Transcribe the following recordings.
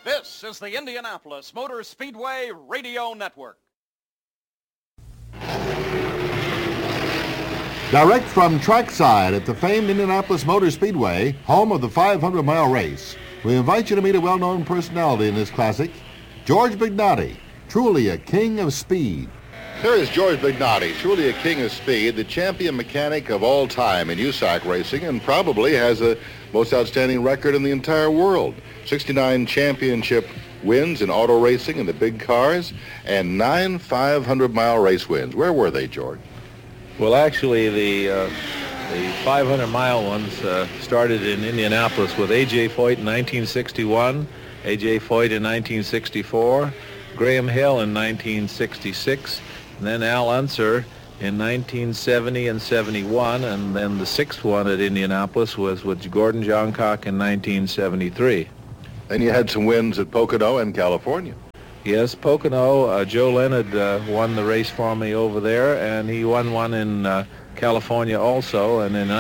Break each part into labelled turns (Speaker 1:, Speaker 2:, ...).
Speaker 1: This is the Indianapolis Motor Speedway Radio Network.
Speaker 2: Direct from trackside at the famed Indianapolis Motor Speedway, home of the 500-mile race, we invite you to meet a well-known personality in this classic, George Bignotti, truly a king of speed. Here is George Bignotti, truly a king of speed, the champion mechanic of all time in USAC racing, and probably has the most outstanding record in the entire world. 69 championship wins in auto racing in the big cars, and 9 500-mile race wins. Where were they, George?
Speaker 3: Well, actually, the 500-mile ones started in Indianapolis with A.J. Foyt in 1961, A.J. Foyt in 1964, Graham Hill in 1966, and then Al Unser in 1970 and 71, and then the sixth one at Indianapolis was with Gordon Johncock in 1973.
Speaker 2: And you had some wins at Pocono and California.
Speaker 3: Yes, Pocono, Joe Leonard won the race for me over there, and he won one in California also, and in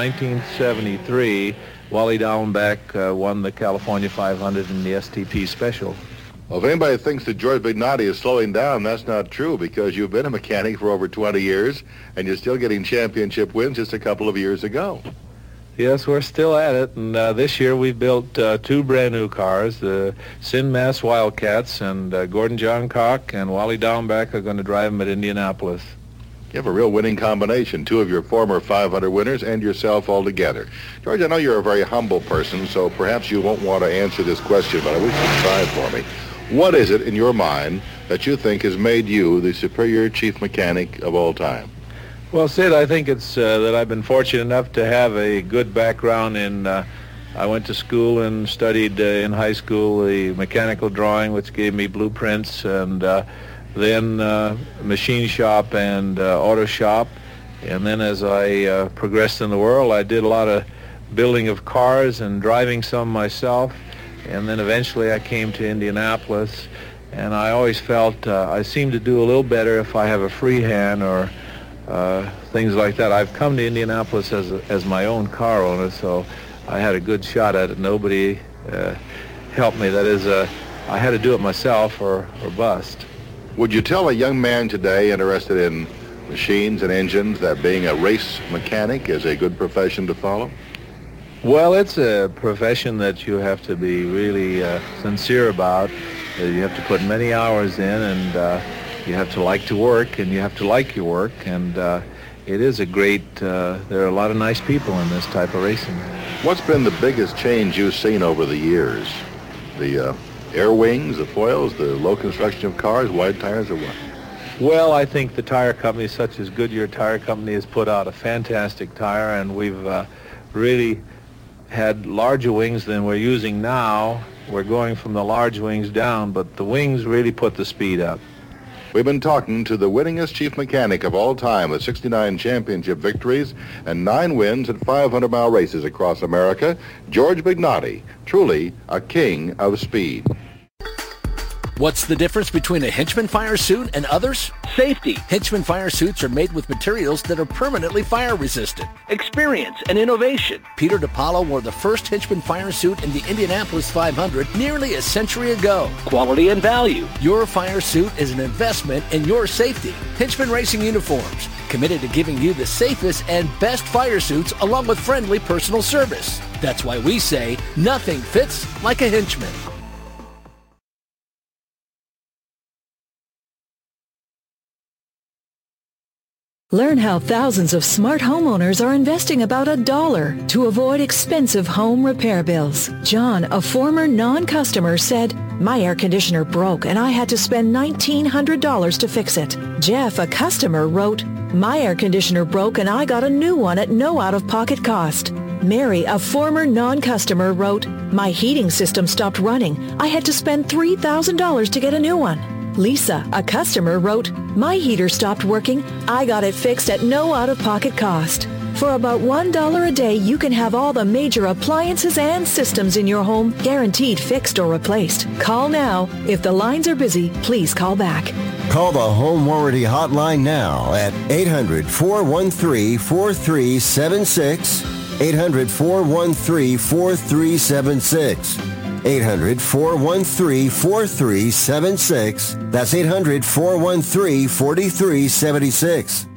Speaker 3: 1973, Wally Dallenbach won the California 500 in the STP Special.
Speaker 2: Well, if anybody thinks that George Bignotti is slowing down, that's not true, because you've been a mechanic for over 20 years, and you're still getting championship wins just a couple of years ago.
Speaker 3: Yes, we're still at it, and this year we've built two brand-new cars, the Sin Mass Wildcats, and Gordon Johncock and Wally Dallenbach are going to drive them at Indianapolis.
Speaker 2: You have a real winning combination, two of your former 500 winners and yourself all together. George, I know you're a very humble person, so perhaps you won't want to answer this question, but I wish you'd try it for me. What is it in your mind that you think has made you the superior chief mechanic of all time?
Speaker 3: Well, Sid, I think it's that I've been fortunate enough to have a good background in, I went to school and studied in high school the mechanical drawing, which gave me blueprints, and then machine shop and auto shop. And then as I progressed in the world, I did a lot of building of cars and driving some myself. And then eventually I came to Indianapolis, and I always felt I seem to do a little better if I have a free hand or things like that. I've come to Indianapolis as my own car owner, so I had a good shot at it. Nobody helped me. That is, I had to do it myself or bust.
Speaker 2: Would you tell a young man today interested in machines and engines that being a race mechanic is a good profession to follow?
Speaker 3: Well, it's a profession that you have to be really sincere about. You have to put many hours in, and you have to like to work, and you have to like your work, and it is a great, there are a lot of nice people in this type of racing.
Speaker 2: What's been the biggest change you've seen over the years? The air wings, the foils, the low construction of cars, wide tires, or what?
Speaker 3: Well, I think the tire companies such as Goodyear Tire Company has put out a fantastic tire, and we've really had larger wings than we're using now. We're going from the large wings down, but the wings really put the speed up.
Speaker 2: We've been talking to the winningest chief mechanic of all time with 69 championship victories and 9 wins at 500-mile races across America, George Bignotti, truly a king of speed.
Speaker 4: What's the difference between a Hinchman fire suit and others?
Speaker 5: Safety.
Speaker 4: Hinchman fire suits are made with materials that are permanently fire resistant.
Speaker 5: Experience and innovation.
Speaker 4: Peter DiPaolo wore the first Hinchman fire suit in the Indianapolis 500 nearly a century ago.
Speaker 5: Quality and value.
Speaker 4: Your fire suit is an investment in your safety. Hinchman Racing Uniforms, committed to giving you the safest and best fire suits along with friendly personal service. That's why we say nothing fits like a Hinchman.
Speaker 6: Learn how thousands of smart homeowners are investing about $1 to avoid expensive home repair bills. John, a former non-customer, said, "My air conditioner broke and I had to spend $1,900 to fix it." Jeff, a customer, wrote, "My air conditioner broke and I got a new one at no out-of-pocket cost." Mary, a former non-customer, wrote, "My heating system stopped running. I had to spend $3,000 to get a new one." Lisa, a customer, wrote, "My heater stopped working. I got it fixed at no out-of-pocket cost." For about $1 a day, you can have all the major appliances and systems in your home guaranteed fixed or replaced. Call now. If the lines are busy, please call back.
Speaker 7: Call the Home Warranty Hotline now at 800-413-4376, 800-413-4376. 800-413-4376. That's 800-413-4376.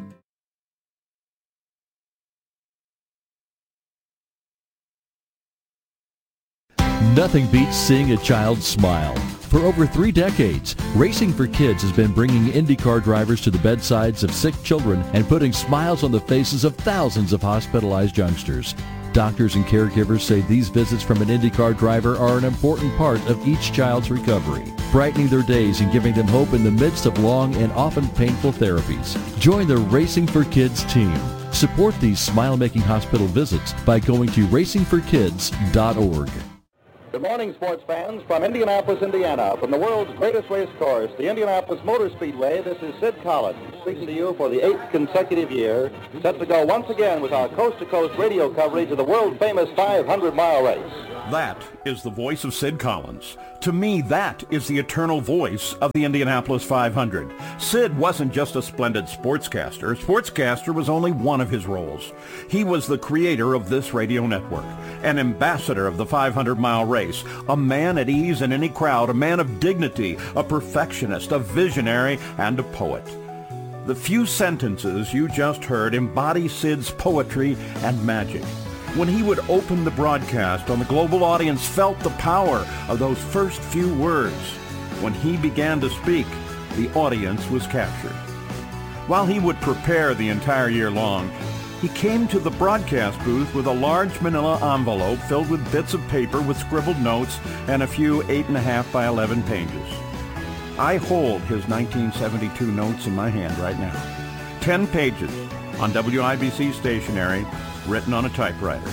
Speaker 8: Nothing beats seeing a child smile. For over 3 decades, Racing for Kids has been bringing IndyCar drivers to the bedsides of sick children and putting smiles on the faces of thousands of hospitalized youngsters. Doctors and caregivers say these visits from an IndyCar driver are an important part of each child's recovery, brightening their days and giving them hope in the midst of long and often painful therapies. Join the Racing for Kids team. Support these smile-making hospital visits by going to racingforkids.org.
Speaker 9: Good morning, sports fans. From Indianapolis, Indiana, from the world's greatest race course, the Indianapolis Motor Speedway, this is Sid Collins, speaking to you for the 8th consecutive year, set to go once again with our coast-to-coast radio coverage of the world-famous 500-mile race.
Speaker 10: That is the voice of Sid Collins. To me, that is the eternal voice of the Indianapolis 500. Sid wasn't just a splendid sportscaster. Sportscaster was only one of his roles. He was the creator of this radio network, an ambassador of the 500-mile race, a man at ease in any crowd, a man of dignity, a perfectionist, a visionary, and a poet. The few sentences you just heard embody Sid's poetry and magic. When he would open the broadcast on, the global audience felt the power of those first few words. When he began to speak, the audience was captured. While he would prepare the entire year long, he came to the broadcast booth with a large manila envelope filled with bits of paper with scribbled notes and a few 8.5 by 11 pages. I hold his 1972 notes in my hand right now. 10 pages on WIBC stationery, written on a typewriter.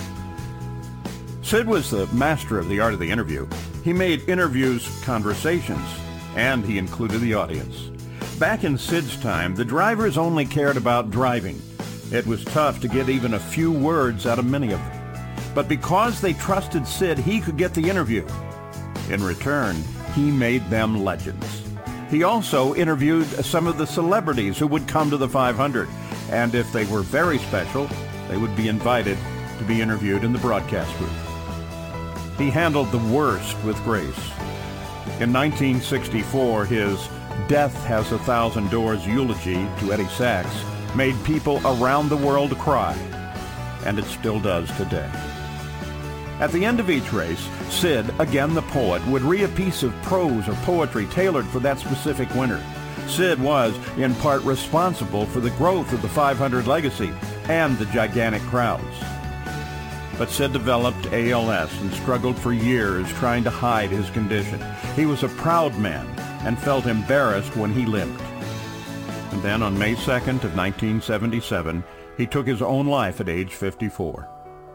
Speaker 10: Sid was the master of the art of the interview. He made interviews conversations, and he included the audience. Back in Sid's time, the drivers only cared about driving. It was tough to get even a few words out of many of them. But because they trusted Sid, he could get the interview. In return, he made them legends. He also interviewed some of the celebrities who would come to the 500, and if they were very special, they would be invited to be interviewed in the broadcast booth. He handled the worst with grace. In 1964, his Death Has a Thousand Doors eulogy to Eddie Sachs made people around the world cry, and it still does today. At the end of each race, Sid, again the poet, would read a piece of prose or poetry tailored for that specific winner. Sid was, in part, responsible for the growth of the 500 legacy and the gigantic crowds. But Sid developed ALS and struggled for years trying to hide his condition. He was a proud man and felt embarrassed when he limped. And then on May 2nd of 1977, he took his own life at age 54.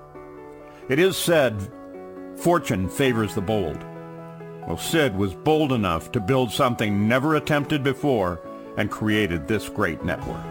Speaker 10: It is said, fortune favors the bold. Well, Sid was bold enough to build something never attempted before and created this great network.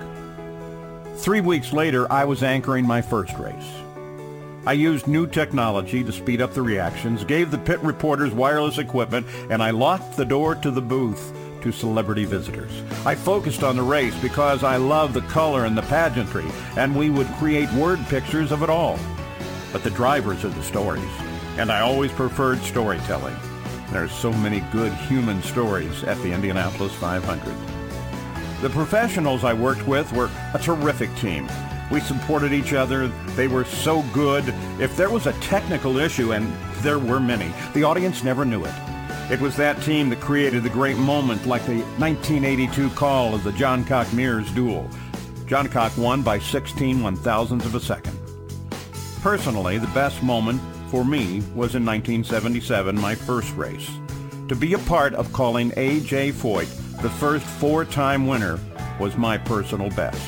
Speaker 10: 3 weeks later, I was anchoring my first race. I used new technology to speed up the reactions, gave the pit reporters wireless equipment, and I locked the door to the booth to celebrity visitors. I focused on the race because I love the color and the pageantry, and we would create word pictures of it all. But the drivers are the stories, and I always preferred storytelling. There's so many good human stories at the Indianapolis 500. The professionals I worked with were a terrific team. We supported each other. They were so good. If there was a technical issue, and there were many, the audience never knew it. It was that team that created the great moment, like the 1982 call of the Johncock-Mears duel. Johncock won by 16 one-thousandths of a second. Personally, the best moment for me was in 1977, my first race. To be a part of calling A.J. Foyt the first 4-time winner was my personal best.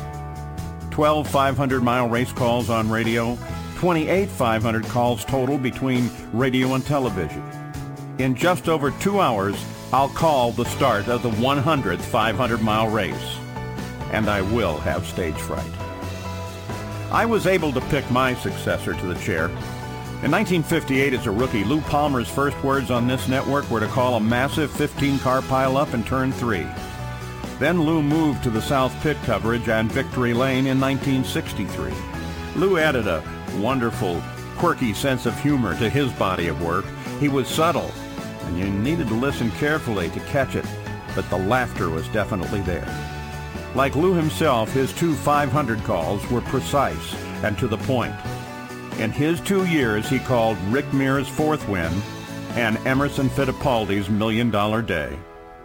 Speaker 10: 12 500-mile race calls on radio, 28 500 calls total between radio and television. In just over 2 hours, I'll call the start of the 100th 500-mile race, and I will have stage fright. I was able to pick my successor to the chair. In 1958, as a rookie, Lou Palmer's first words on this network were to call a massive 15-car pileup in Turn 3. Then Lou moved to the South Pit coverage and Victory Lane in 1963. Lou added a wonderful, quirky sense of humor to his body of work. He was subtle, and you needed to listen carefully to catch it, but the laughter was definitely there. Like Lou himself, his 2 500 calls were precise and to the point. In his 2 years, he called Rick Mears' Fourth Win and Emerson Fittipaldi's $1 Million Day.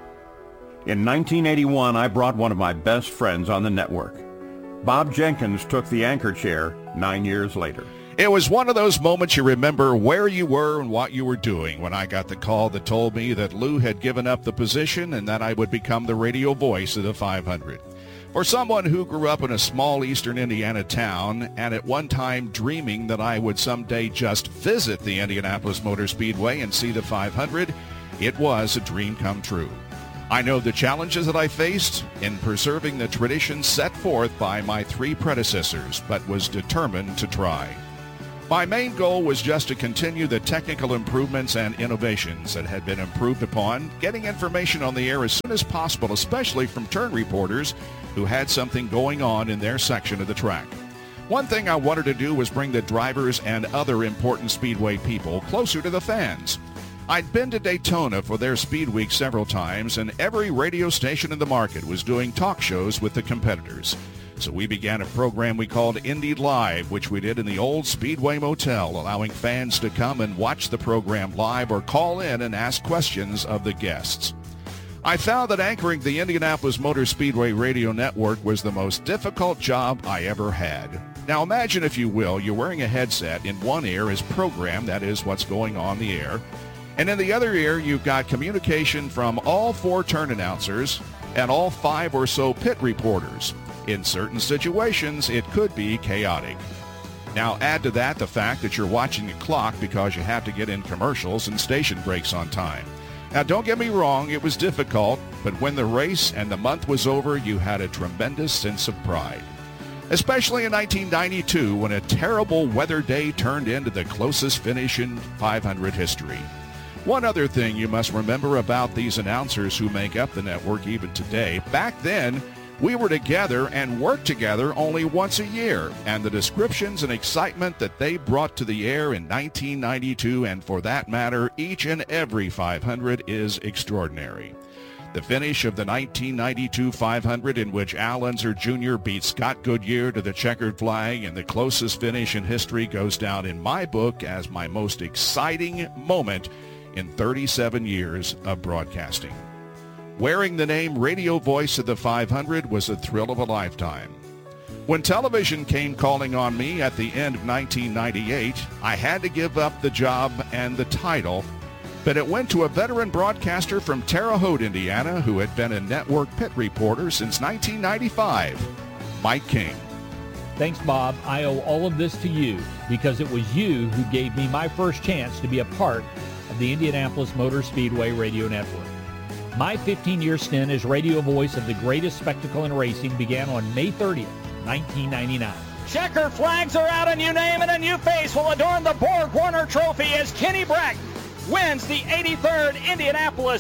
Speaker 10: In 1981, I brought one of my best friends on the network. Bob Jenkins took the anchor chair 9 years later.
Speaker 11: It was one of those moments you remember where you were and what you were doing when I got the call that told me that Lou had given up the position and that I would become the radio voice of the 500. For someone who grew up in a small eastern Indiana town and at one time dreaming that I would someday just visit the Indianapolis Motor Speedway and see the 500, it was a dream come true. I know the challenges that I faced in preserving the tradition set forth by my 3 predecessors, but was determined to try. My main goal was just to continue the technical improvements and innovations that had been improved upon, getting information on the air as soon as possible, especially from turn reporters who had something going on in their section of the track. One thing I wanted to do was bring the drivers and other important Speedway people closer to the fans. I'd been to Daytona for their Speed Week several times, and every radio station in the market was doing talk shows with the competitors. So we began a program we called Indy Live, which we did in the old Speedway Motel, allowing fans to come and watch the program live or call in and ask questions of the guests. I found that anchoring the Indianapolis Motor Speedway radio network was the most difficult job I ever had. Now imagine, if you will, you're wearing a headset. In one ear is program, that is what's going on the air. And in the other ear, you've got communication from all 4 turn announcers and all 5 or so pit reporters. In certain situations, it could be chaotic. Now add to that the fact that you're watching the clock because you have to get in commercials and station breaks on time. Now don't get me wrong, it was difficult, but when the race and the month was over, you had a tremendous sense of pride. Especially in 1992, when a terrible weather day turned into the closest finish in 500 history. One other thing you must remember about these announcers who make up the network even today, back then, we were together and worked together only once a year, and the descriptions and excitement that they brought to the air in 1992, and for that matter, each and every 500, is extraordinary. The finish of the 1992 500, in which Al Unser Jr. beat Scott Goodyear to the checkered flag, and the closest finish in history, goes down in my book as my most exciting moment in 37 years of broadcasting. Wearing the name radio voice of the 500 was a thrill of a lifetime. When television came calling on me at the end of 1998, I had to give up the job and the title, but it went to a veteran broadcaster from Terre Haute, Indiana, who had been a network pit reporter since 1995, Mike King.
Speaker 12: Thanks, Bob. I owe all of this to you because it was you who gave me my first chance to be a part of the Indianapolis Motor Speedway Radio Network. My 15-year stint as radio voice of the greatest spectacle in racing began on May 30th, 1999.
Speaker 1: Checker flags are out, and you name it, a new face will adorn the Borg Warner Trophy as Kenny Brack wins the 83rd Indianapolis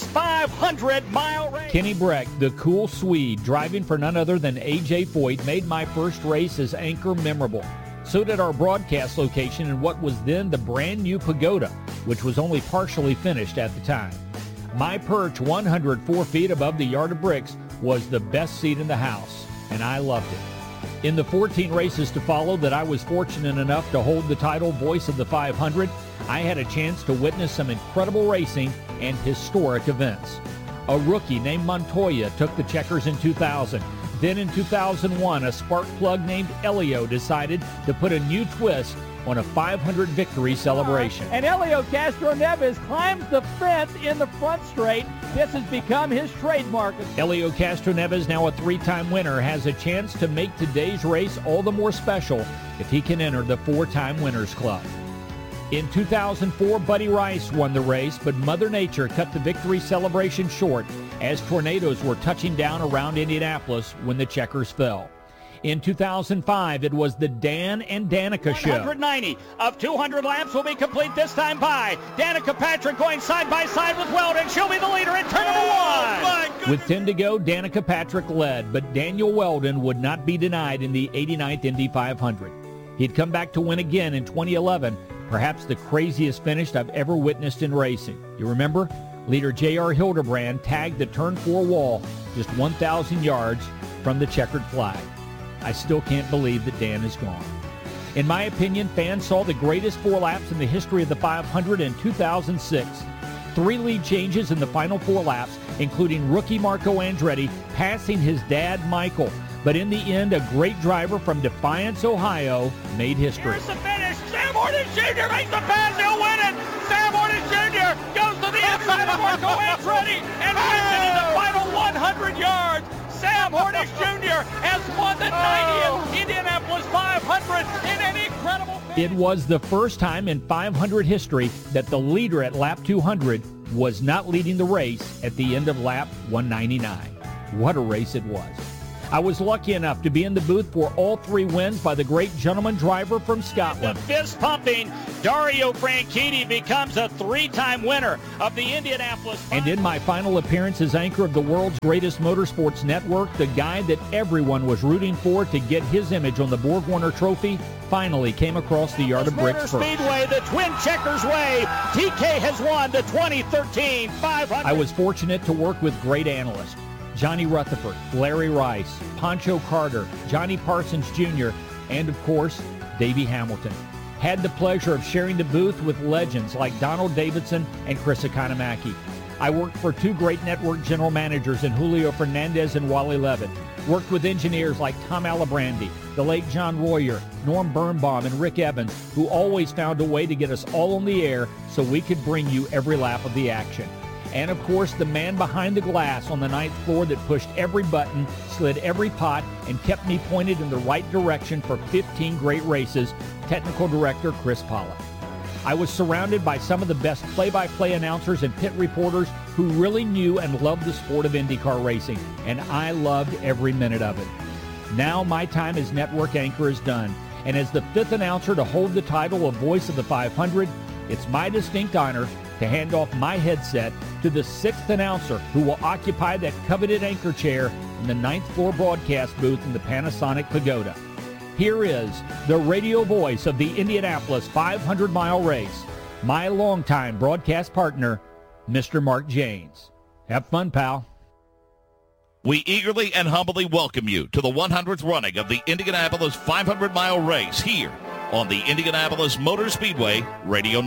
Speaker 1: 500-mile race.
Speaker 12: Kenny Brack, the cool Swede, driving for none other than A.J. Foyt, made my first race as anchor memorable. So did our broadcast location in what was then the brand new Pagoda, which was only partially finished at the time. My perch 104 feet above the yard of bricks was the best seat in the house, and I loved it. In the 14 races to follow that I was fortunate enough to hold the title Voice of the 500, I had a chance to witness some incredible racing and historic events. A rookie named Montoya took the checkers in 2000. Then in 2001, a spark plug named Elio decided to put a new twist on a 500 victory celebration.
Speaker 13: And Elio Castroneves climbs the fence in the front straight. This has become his trademark.
Speaker 12: Elio Castroneves, now a 3-time winner, has a chance to make today's race all the more special if he can enter the 4-time Winners Club. In 2004, Buddy Rice won the race, but Mother Nature cut the victory celebration short as tornadoes were touching down around Indianapolis when the checkers fell. In 2005, it was the Dan and Danica show.
Speaker 1: 190 of 200 laps will be complete this time by Danica Patrick going side by side with Weldon. She'll be the leader in turn number 1.
Speaker 12: With 10 to go, Danica Patrick led, but Daniel Weldon would not be denied in the 89th Indy 500. He'd come back to win again in 2011, Perhaps the craziest finish I've ever witnessed in racing. You remember? Leader J.R. Hildebrand tagged the Turn 4 wall just 1,000 yards from the checkered flag. I still can't believe that Dan is gone. In my opinion, fans saw the greatest 4 laps in the history of the 500 in 2006. 3 lead changes in the final 4 laps, including rookie Marco Andretti passing his dad Michael. But in the end, a great driver from Defiance, Ohio, made history.
Speaker 1: Here's the finish. Sam Hornish Jr. makes the pass. He'll win it. Sam Hornish Jr. goes to the inside of Marco Andretti and wins it in the final 100 yards. Sam Hornish Jr. has won the 90th Indianapolis 500 in an incredible finish.
Speaker 12: It was the first time in 500 history that the leader at lap 200 was not leading the race at the end of lap 199. What a race it was. I was lucky enough to be in the booth for all 3 wins by the great gentleman driver from Scotland.
Speaker 1: The fist-pumping Dario Franchitti becomes a 3-time winner of the Indianapolis 500.
Speaker 12: And in my final appearance as anchor of the world's greatest motorsports network, the guy that everyone was rooting for to get his image on the Borg-Warner Trophy finally came across the yard of bricks first.
Speaker 1: Speedway, the Twin Checkers Way. TK has won the 2013 500.
Speaker 12: I was fortunate to work with great analysts. Johnny Rutherford, Larry Rice, Pancho Carter, Johnny Parsons Jr., and of course, Davey Hamilton. Had the pleasure of sharing the booth with legends like Donald Davidson and Chris Economaki. I worked for 2 great network general managers in Julio Fernandez and Wally Levitt. Worked with engineers like Tom Alibrandi, the late John Royer, Norm Birnbaum, and Rick Evans, who always found a way to get us all on the air so we could bring you every lap of the action. And of course, the man behind the glass on the 9th floor that pushed every button, slid every pot, and kept me pointed in the right direction for 15 great races, technical director Chris Pollock. I was surrounded by some of the best play-by-play announcers and pit reporters who really knew and loved the sport of IndyCar racing, and I loved every minute of it. Now my time as network anchor is done, and as the 5th announcer to hold the title of Voice of the 500, it's my distinct honor to hand off my headset to the 6th announcer who will occupy that coveted anchor chair in the 9th floor broadcast booth in the Panasonic Pagoda. Here is the radio voice of the Indianapolis 500-mile race, my longtime broadcast partner, Mr. Mark Janes. Have fun, pal.
Speaker 11: We eagerly and humbly welcome you to the 100th running of the Indianapolis 500-mile race here on the Indianapolis Motor Speedway Radio Network.